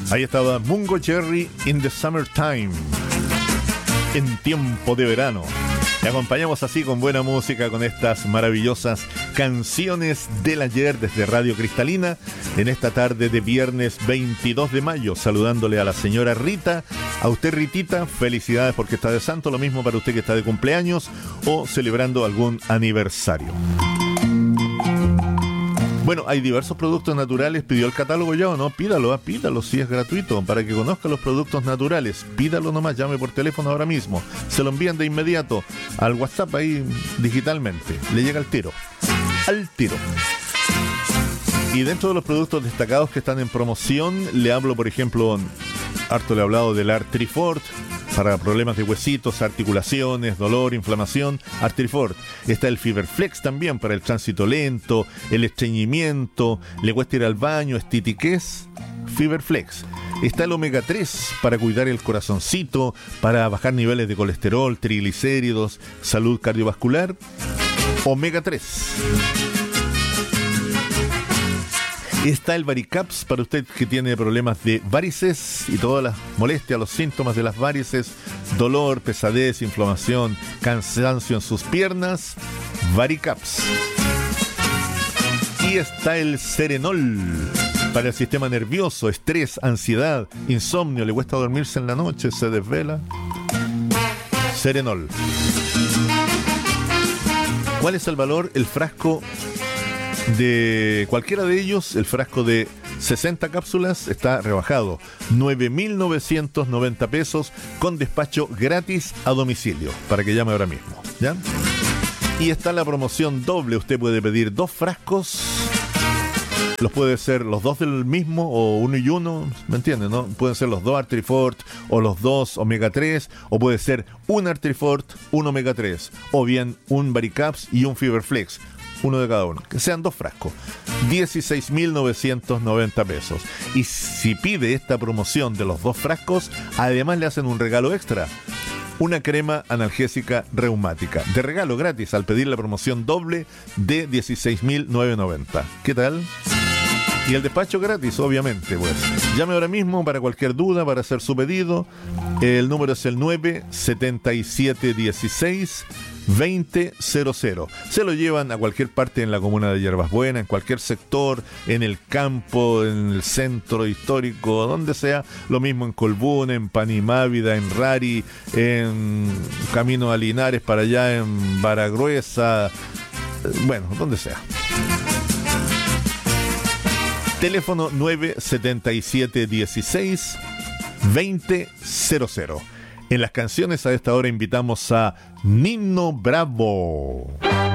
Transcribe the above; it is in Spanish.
Ahí estaba Mungo Jerry in the Summertime, en tiempo de verano. Te acompañamos así con buena música, con estas maravillosas canciones del ayer desde Radio Cristalina, en esta tarde de viernes 22 de mayo, saludándole a la señora Rita. A usted, Ritita, felicidades porque está de santo, lo mismo para usted que está de cumpleaños o celebrando algún aniversario. Bueno, hay diversos productos naturales. ¿Pidió el catálogo ya o no? Pídalo, pídalo si es gratuito, para que conozca los productos naturales. Pídalo nomás, llame por teléfono ahora mismo. Se lo envían de inmediato al WhatsApp ahí digitalmente. Le llega al tiro. Al tiro. Y dentro de los productos destacados que están en promoción, le hablo, por ejemplo, harto le he hablado del Artrifort, para problemas de huesitos, articulaciones, dolor, inflamación, Artrifort. Está el Fiberflex también para el tránsito lento, el estreñimiento, le cuesta ir al baño, estitiquez, Fiberflex. Está el Omega 3 para cuidar el corazoncito, para bajar niveles de colesterol, triglicéridos, salud cardiovascular, Omega 3. Está el Varicaps para usted que tiene problemas de varices y todas las molestias, los síntomas de las varices, dolor, pesadez, inflamación, cansancio en sus piernas, Varicaps. Y está el Serenol para el sistema nervioso, estrés, ansiedad, insomnio, le cuesta dormirse en la noche, se desvela, Serenol. ¿Cuál es el valor? El frasco de cualquiera de ellos, el frasco de 60 cápsulas está rebajado, 9.990 pesos con despacho gratis a domicilio, para que llame ahora mismo, ¿ya? Y está la promoción doble, usted puede pedir 2 frascos, los puede ser los 2 del mismo o uno y uno, ¿me entienden, no? Pueden ser los 2 Artrifort o los 2 Omega 3, o puede ser un Artrifort, un Omega 3, o bien un Varicaps y un Fiberflex, uno de cada uno, que sean 2 frascos, 16.990 pesos. Y si pide esta promoción de los 2 frascos, además le hacen un regalo extra, una crema analgésica reumática, de regalo gratis al pedir la promoción doble de 16.990. ¿Qué tal? Y el despacho gratis, obviamente, pues. Llame ahora mismo para cualquier duda, para hacer su pedido. El número es el 97716-2000. Se lo llevan a cualquier parte en la comuna de Yerbas Buenas, en cualquier sector, en el campo, en el centro histórico, donde sea. Lo mismo en Colbún, en Panimávida, en Rari, en Camino a Linares, para allá en Baragruesa. Bueno, donde sea. Teléfono 97716-2000. En las canciones a esta hora invitamos a Nino Bravo.